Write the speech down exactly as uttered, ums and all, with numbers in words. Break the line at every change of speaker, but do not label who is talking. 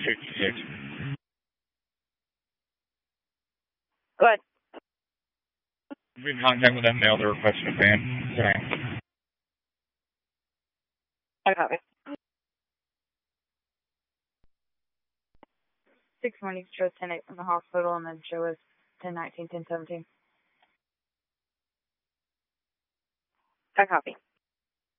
sixty-six.
Go ahead.
We've been in contact with them. They also requested a van. Sorry.
I copy. Six mornings, shows ten eight from the hospital, and then show us ten nineteen, ten seventeen. I copy.